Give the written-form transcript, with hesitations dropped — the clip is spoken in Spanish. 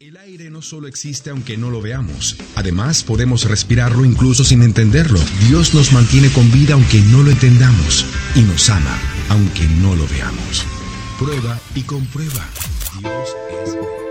El aire no solo existe aunque no lo veamos. Además, podemos respirarlo incluso sin entenderlo. Dios nos mantiene con vida aunque no lo entendamos. Y nos ama aunque no lo veamos. Prueba y comprueba. Dios es...